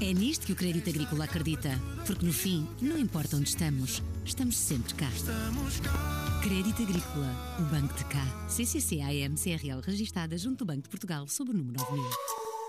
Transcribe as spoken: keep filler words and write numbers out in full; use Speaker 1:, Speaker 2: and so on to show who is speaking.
Speaker 1: É nisto que o Crédito Agrícola acredita, porque no fim, não importa onde estamos, estamos sempre cá. Crédito Agrícola, o banco de cá. C C C A M C R L registada junto do Banco de Portugal sob o número nove mil.